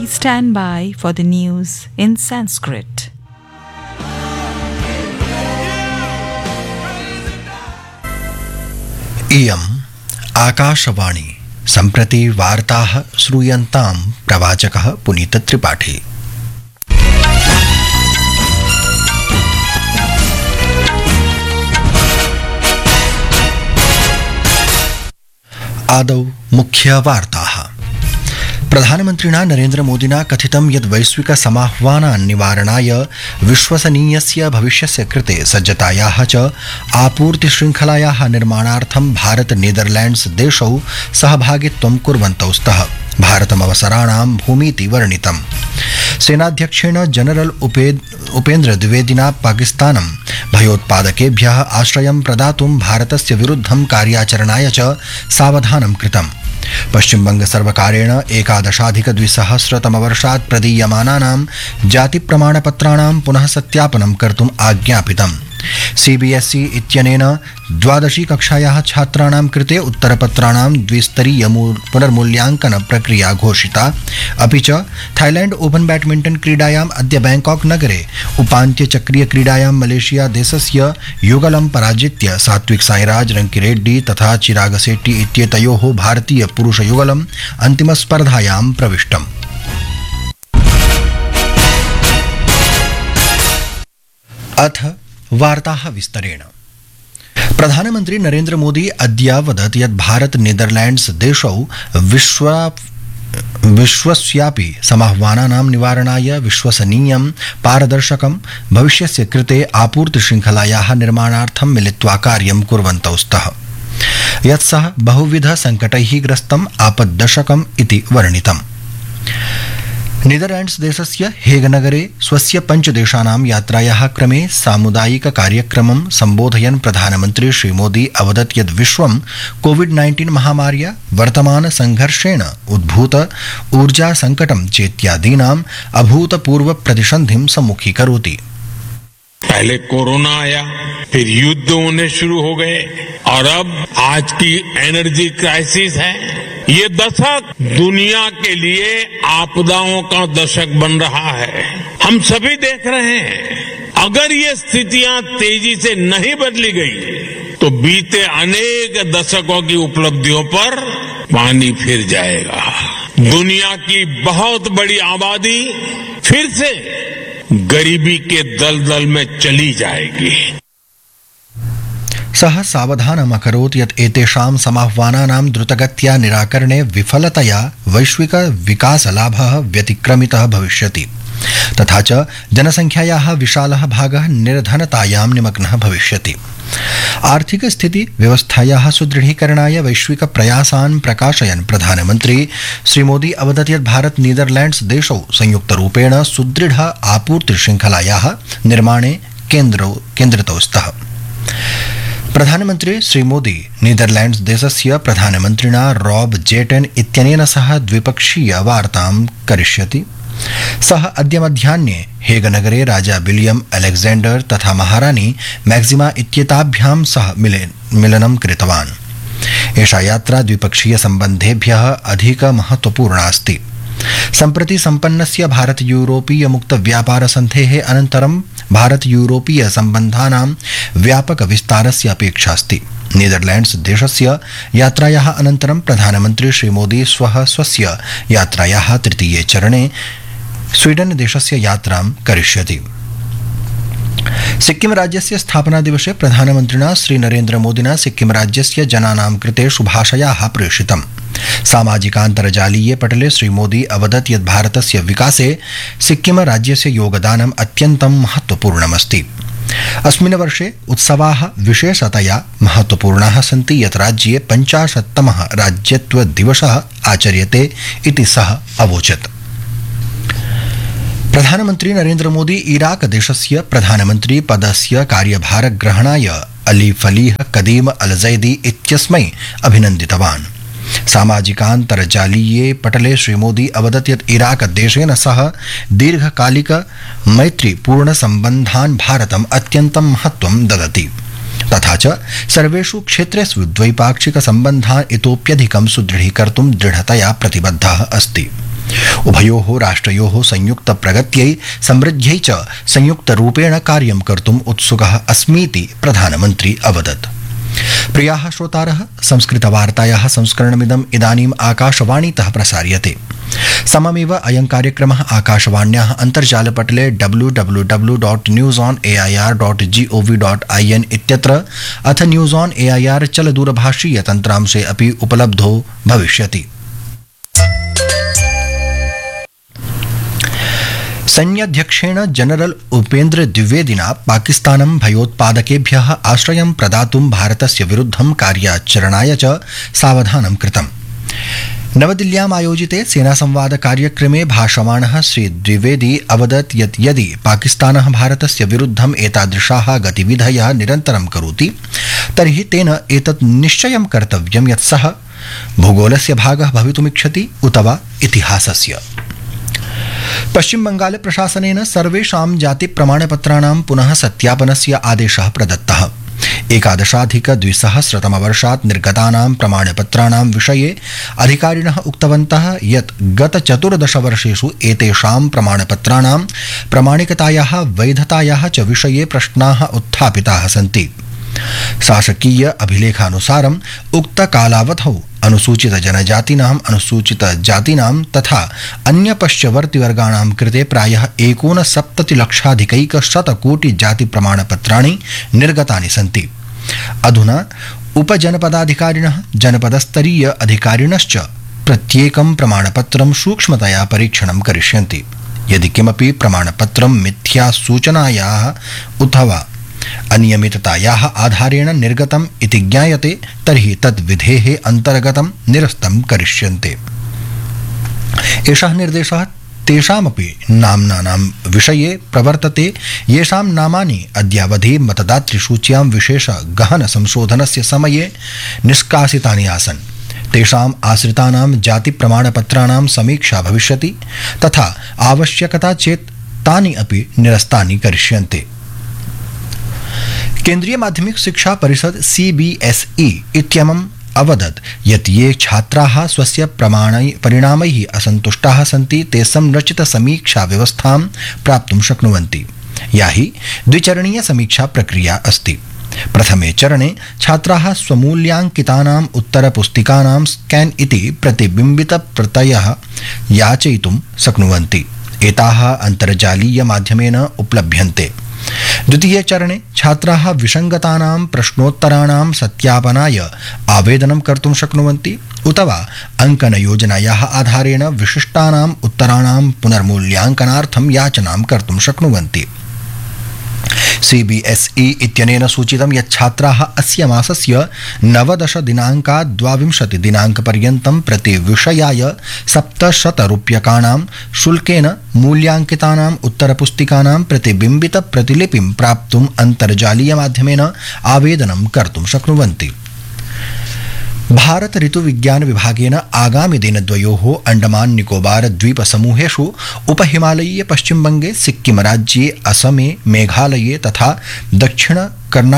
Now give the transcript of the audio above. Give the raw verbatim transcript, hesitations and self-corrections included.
Please stand by for the news in Sanskrit. इयम् आकाशवाणी सम्प्रति वार्ताः श्रूयन्तां प्रवाचकः पुनीत त्रिपाठी। आदौ मुख्य वार्ताः। प्रधानमन्त्रिणा नरेन्द्र मोदिना कथितं यत् वैश्विक समाह्वानान् निवारणाय विश्वसनीयस्य भविष्यस्य कृते सज्जतायाः च आपूर्ति शृङ्खलायाः निर्माणार्थं भारत नीदरलैण्ड्स देशौ सहभागित्वं कुर्वन्तौ स्तः। भारतमवसराणां भूमीति वर्णितम्। सेनाध्यक्षेण जनरल उपेन्द्र द्विवेदिना पाकिस्तानं भयोत्पादकेभ्यः आश्रयं प्रदातुं भारतस्य विरुद्धं कार्याचरणाय च सावधानं कृतम्। पश्चिमबंग सर्वकारेण एकादशाधिकद्विसहस्रतमवर्षात् प्रदीयमानानां जातिप्रमाणपत्राणां पुनः सत्यापनं कर्तुम् आज्ञापितम्। सीबीएसई इत्यनेन द्वादशी कक्षायाः छात्राणां कृते उत्तरपत्राणां द्विस्तरीय पुनर्मूल्यांकन प्रक्रिया घोषिता। अपि च थाईलैंड ओपन बैडमिंटन क्रीडायाम् अद्य बैंकॉक नगरे उपान्त्यचक्रीय क्रीडायां मलेशिया देशस्य युगलं पराजित्य सात्विक साईराज रंकिरेड्डी तथा चिराग शेट्टी इत्येतयोः भारतीय पुरुष युगलम् अन्तिमस्पर्धायां प्रविष्टम्। अथ वार्ताः विस्तरेण। प्रधानमन्त्री नरेन्द्र मोदी अद्य अवदत् यत् भारत नीदरलैण्ड्स देशौ विश्व विश्वस्यापि समाह्वानानां निवारणाय विश्वसनीयं पारदर्शकं भविष्यस्य कृते आपूर्ति शृङ्खलायाः निर्माणार्थं मिलित्वा कार्यं कुर्वन्तौ स्तः। यत् सः बहुविध संकटैः ग्रस्तम् आपद्दशकम् इति वर्णितम्। नीदरलैण्ड्स देशस्य हेगनगरे स्वस्य पञ्चदेशानां यात्रायाः क्रमे सामुदायिक कार्यक्रमं सम्बोधयन् प्रधानमन्त्री श्रीमोदी अवदत् यत् विश्वं कोविड नाइन्टीन महामार्या वर्तमान संघर्षेण उद्भूत ऊर्जा संकटं चेत्यादीनाम् अभूतपूर्व प्रतिसन्धिं सम्मुखीकरोति। पहले कोरोना आया, फिर युद्ध होने शुरू हो गए और अब आज की एनर्जी क्राइसिस है। ये दशक दुनिया के लिए आपदाओं का दशक बन रहा है। हम सभी देख रहे हैं, अगर ये स्थितियां तेजी से नहीं बदली गई तो बीते अनेक दशकों की उपलब्धियों पर पानी फिर जाएगा। दुनिया की बहुत बड़ी आबादी फिर से गरीबी के दलदल में चली जाएगी। सः सावधानमकरोत् यत् एतेषां समाह्वानानां द्रुतगत्या निराकरणे विफलतया वैश्विक विकासलाभः व्यतिक्रमितः भविष्यति तथा च जनसंख्यायाः विशालः भागः निर्धनतायां निमग्नः भविष्यति। आर्थिक स्थिति व्यवस्थायाः सुदृढीकरणाय वैश्विक प्रयासान् प्रकाशयन् प्रधानमन्त्री श्रीमोदी अवदत् यत् भारत नीदरलैण्ड्स देशौ संयुक्तरूपेण सुदृढ आपूर्ति शृङ्खलायाः निर्माणे केन्द्रितौ स्तः। प्रधानमन्त्री श्रीमोदी नीदरलैण्ड्स देशस्य प्रधानमन्त्रिणा रॉब जेटन इत्यनेन सह द्विपक्षीय वार्तां करिष्यति। सः अद्य मध्याह्ने हेगनगरे राजा विलियम अलेक्जेंडर तथा महारानी मैक्सिमा इत्येताभ्यां सह मिलनं कृतवान्। एषा यात्रा द्विपक्षीय सम्बन्धेभ्यः अधिक महत्वपूर्णा अस्ति। सम्प्रति सम्पन्नस्य भारत यूरोपीय मुक्त व्यापार सन्धेः अनन्तरं भारत यूरोपीय सम्बन्धानां व्यापक विस्तारस्य अपेक्षा अस्ति। नीदरलैण्ड्स देशस्य यात्रायाः अनन्तरं प्रधानमन्त्री श्रीमोदी श्वः स्वस्य यात्रायाः तृतीये चरणे स्वीडन देशस्य यात्रां करिष्यति। सिक्किम राज्यस्य स्थापना दिवसे प्रधानमन्त्रिणा श्रीनरेन्द्र मोदिना सिक्किम राज्यस्य जनानां कृते शुभाशयाः प्रेषितम्। सामाजिकान्तर्जालीये पटले श्रीमोदी अवदत् यत् भारतस्य विकासे सिक्किम राज्यस्य योगदानम् अत्यन्तं महत्वपूर्णमस्ति। अस्मिन् वर्षे उत्सवाः विशेषतया महत्वपूर्णाः सन्ति यत् राज्ये पञ्चाशत्तमः राज्यत्व दिवसः आचर्यते इति सः अवोचत्। प्रधानमन्त्री नरेन्द्र मोदी इराक देशस्य प्रधानमन्त्री पदस्य कार्यभारग्रहणाय अली फलीह कदीम अल जैदी इत्यस्मै अभिनन्दितवान्। सामाजिकान्तर्जालीये पटले श्रीमोदी अवदत् यत् इराक देशेन सह दीर्घकालिक मैत्रीपूर्ण सम्बन्धान् भारतम् अत्यन्तं महत्त्वं ददति तथा च सर्वेषु क्षेत्रेषु द्वैपाक्षिक सम्बन्धान् इतोप्यधिकं सुदृढीकर्तुं दृढतया प्रतिबद्धः अस्ति। उभयोः राष्ट्रयोः संयुक्त प्रगत्यै समृद्ध्यै च संयुक्तरूपेण कार्यं कर्तुम् उत्सुकः अस्मीति प्रधानमन्त्री अवदत्। प्रियाः श्रोतारः, संस्कृतवार्तायाः संस्करणमिदम् इदानीम् आकाशवाणीतः प्रसार्यते। सममेव अयं कार्यक्रमः आकाशवाण्याः अन्तर्जालपटले W W W dot news on A I are dot जि ओ वि डाट् ऐ एन् इत्यत्र अथ न्यूस् आन् ए ऐ आर् चलदूरभाषीय तन्त्रांशे अपि उपलब्धो भविष्यति। सैन्याध्यक्षेण जनरल उपेन्द्र द्विवेदिना पाकिस्तानं भयोत्पादकेभ्यः आश्रयं प्रदातुं भारतस्य विरुद्धं कार्याचरणाय च सावधानं कृतम्। नवदिल्ल्याम् आयोजिते सेनासंवाद कार्यक्रमे भाषमाणः श्री द्विवेदी अवदत् यत् यदि पाकिस्तानः भारतस्य विरुद्धम् एतादृशाः गतिविधयः निरन्तरं करोति तर्हि तेन एतत् निश्चयं कर्तव्यं यत् सः भूगोलस्य भागः भवितुमिच्छति उत वा इतिहासस्य। पश्चिम बंगाल प्रशासनेन सर्वेषां जाति प्रमाणपत्राणां पुनः सत्यापनस्य आदेशः प्रदत्तः। एकादशाधिक द्विसहस्रतमवर्षात् निर्गतानां प्रमाणपत्राणां विषये अधिकारिणः उक्तवन्तः यत् गत चतुर्दशवर्षेषु एतेषां प्रमाणपत्राणां प्रामाणिकतायाः वैधतायाः च विषये प्रश्नाः उत्थापिताः सन्ति। शासकीय अभिलेखानुसारम् उक्त कालावधौ अनुसूचित जनजातीनाम् अनुसूचित जातीनां तथा अन्य पश्चवर्ति वर्गाणां कृते प्रायः एकोनसप्ततिलक्षाधिकैकशतकोटि जाति प्रमाणपत्राणि निर्गतानि सन्ति। अधुना उपजनपदाधिकारिणः जनपदस्तरीय अधिकारिणश्च प्रत्येकं प्रमाणपत्रं सूक्ष्मतया परीक्षणं करिष्यन्ति। यदि किमपि प्रमाणपत्रं मिथ्या सूचनायाः अथवा अनियमिततायाः आधारेण निर्गतम् इति ज्ञायते तर्हि तद् विधेः अन्तर्गतं निरस्तं करिष्यन्ते। एषः निर्देशः तेषामपि नाम्नानां विषये प्रवर्तते येषां नामानि अद्यावधि मतदातृसूच्यां विशेष गहन संशोधनस्य समये निष्कासितानि आसन्। तेषाम् आश्रितानां जाति प्रमाणपत्राणां समीक्षा भविष्यति तथा आवश्यकता चेत् तानि अपि निरस्तानि करिष्यन्ते। केन्द्रीय माध्यमिक शिक्षा परिषद सी बी एस ई इत्यमुम् अवदत् यत् ये छात्राः स्वस्य परिणामैः असन्तुष्टाः सन्ति ते संरचित समीक्षा व्यवस्थां प्राप्तुं शक्नुवन्ति, या हि द्विचरणीय समीक्षा प्रक्रिया अस्ति। प्रथमे चरणे छात्राः स्वमूल्याङ्कितानाम् उत्तरपुस्तिकानां स्कैन् इति प्रतिबिम्बितप्रतयः याचयितुं शक्नुवन्ति। एताः अन्तर्जालीय माध्यमेन उपलभ्यन्ते। द्वितीये चरणे छात्राः विसङ्गतानां प्रश्नोत्तराणां सत्यापनाय आवेदनं कर्तुं शक्नुवन्ति उत वा अङ्कनयोजनायाः आधारेण विशिष्टानाम् उत्तराणां पुनर्मूल्याङ्कनार्थं याचनां कर्तुं शक्नुवन्ति। सी बी एस ई इत्यनेन सूचितं यत् छात्राः अस्य मासस्य नवदश दिनाङ्कात् द्वाविंशति दिनाङ्कपर्यन्तं प्रतिविषयाय सप्तशतरूप्यकाणां शुल्केन मूल्याङ्कितानाम् उत्तरपुस्तिकानां प्रतिबिम्बितप्रतिलिपिं प्राप्तुम् अन्तर्जालीयमाध्यमेन आवेदनं कर्तुं शक्नुवन्ति। भारत ऋतुविज्ञान विभागेन आगामि दिनद्वयोः अंडमान निकोबार द्वीप समूहेषु उपहिमालयीय पश्चिमबंगे सिक्किम राज्ये असमे मेघालये तथा दक्षिण कर्नाटक